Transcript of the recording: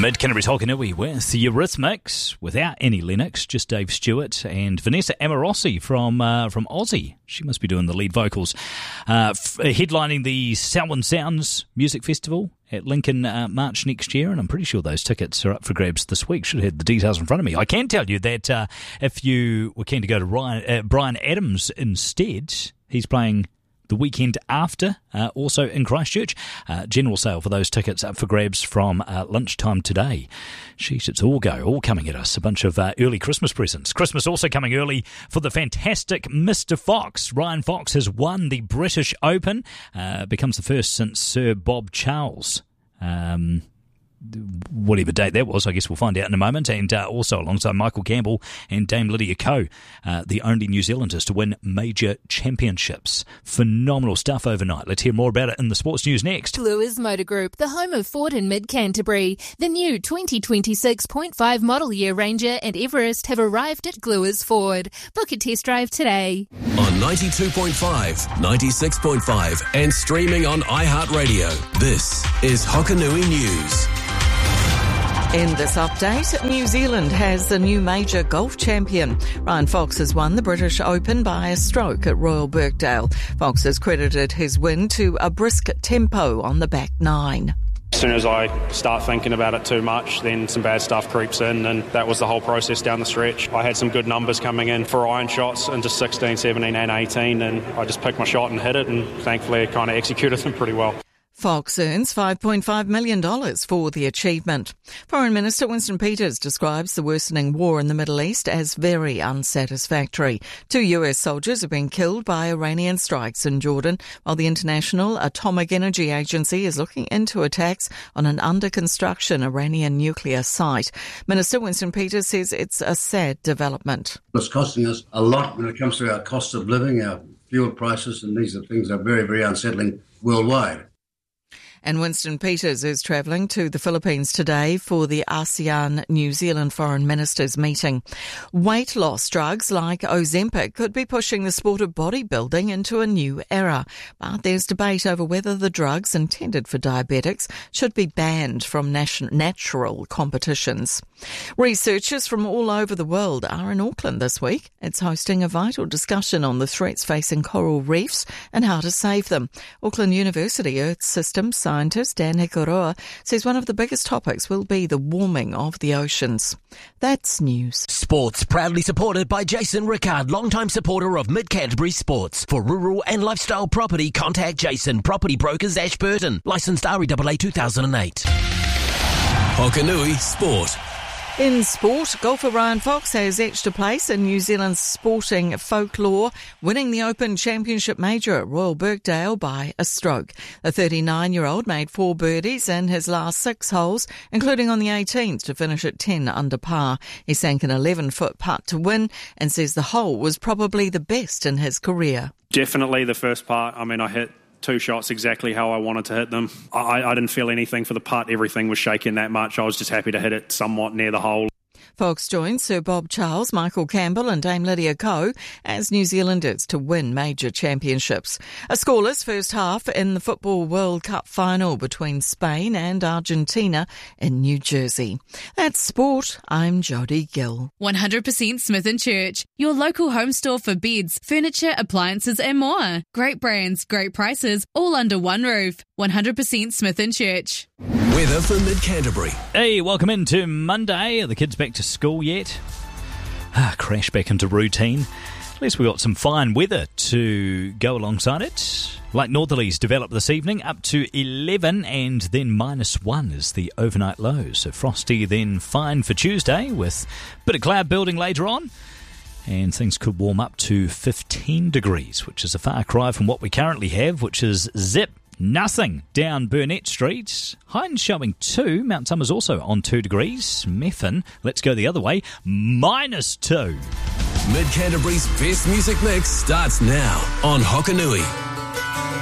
Mid Canterbury's Hokanui with the Eurythmics, without any Lennox, just Dave Stewart and Vanessa Amorosi from Aussie. She must be doing the lead vocals. Headlining the Samhain Sounds Music Festival at Lincoln March next year, and I'm pretty sure those tickets are up for grabs this week. Should have the details in front of me. I can tell you that if you were keen to go to Bryan Adams instead, he's playing the weekend after, also in Christchurch. General sale for those tickets up for grabs from lunchtime today. Sheesh, it's all coming at us. A bunch of early Christmas presents. Christmas also coming early for the fantastic Mr. Fox. Ryan Fox has won the British Open. Becomes the first since Sir Bob Charles. Whatever date that was, I guess we'll find out in a moment. And also alongside Michael Campbell and Dame Lydia Ko, the only New Zealanders to win major championships. Phenomenal stuff overnight. Let's hear more about it in the sports news next. Gluers Motor Group, the home of Ford in Mid-Canterbury. The new 2026.5 model year Ranger and Everest have arrived at Gluers Ford. Book a test drive today. On 92.5, 96.5 and streaming on iHeartRadio. This is Hokanui News. In this update, New Zealand has a new major golf champion. Ryan Fox has won the British Open by a stroke at Royal Birkdale. Fox has credited his win to a brisk tempo on the back nine. As soon as I start thinking about it too much, then some bad stuff creeps in, and that was the whole process down the stretch. I had some good numbers coming in for iron shots into 16, 17 and 18, and I just picked my shot and hit it, and thankfully I kind of executed them pretty well. Fox earns $5.5 million for the achievement. Foreign Minister Winston Peters describes the worsening war in the Middle East as very unsatisfactory. 2 US soldiers have been killed by Iranian strikes in Jordan, while the International Atomic Energy Agency is looking into attacks on an under-construction Iranian nuclear site. Minister Winston Peters says it's a sad development. It's costing us a lot when it comes to our cost of living, our fuel prices, and these are things that are very, very unsettling worldwide. And Winston Peters is travelling to the Philippines today for the ASEAN-New Zealand Foreign Ministers meeting. Weight loss drugs like Ozempic could be pushing the sport of bodybuilding into a new era. But there's debate over whether the drugs intended for diabetics should be banned from natural competitions. Researchers from all over the world are in Auckland this week. It's hosting a vital discussion on the threats facing coral reefs and how to save them. Auckland University Earth Systems scientist Dan Hikuroa says one of the biggest topics will be the warming of the oceans. That's news. Sports proudly supported by Jason Rickard, longtime supporter of Mid-Canterbury Sports. For rural and lifestyle property, contact Jason, Property Brokers Ashburton. Licensed REAA 2008. Hokanui Sport. In sport, golfer Ryan Fox has etched a place in New Zealand's sporting folklore, winning the Open Championship Major at Royal Birkdale by a stroke. The 39-year-old made 4 birdies in his last 6 holes, including on the 18th to finish at 10 under par. He sank an 11-foot putt to win and says the hole was probably the best in his career. Definitely the first part. I hit 2 shots exactly how I wanted to hit them. I didn't feel anything for the putt. Everything was shaking that much. I was just happy to hit it somewhat near the hole. Fox joins Sir Bob Charles, Michael Campbell and Dame Lydia Ko as New Zealanders to win major championships. A scoreless first half in the Football World Cup final between Spain and Argentina in New Jersey. That's sport. I'm Jodie Gill. 100% Smith & Church, your local home store for beds, furniture, appliances and more. Great brands, great prices, all under one roof. 100% Smith & Church. Weather for Mid-Canterbury. Hey, welcome into Monday. Are the kids back to school yet? Crash back into routine. At least we got some fine weather to go alongside it. Light northerlies develop this evening up to 11 and then -1 is the overnight low. So frosty then fine for Tuesday with a bit of cloud building later on. And things could warm up to 15 degrees, which is a far cry from what we currently have, which is nothing down Burnett Street. Hines showing 2. Mount Somers also on 2 degrees. Methven, let's go the other way, -2. Mid-Canterbury's best music mix starts now on Hokanui.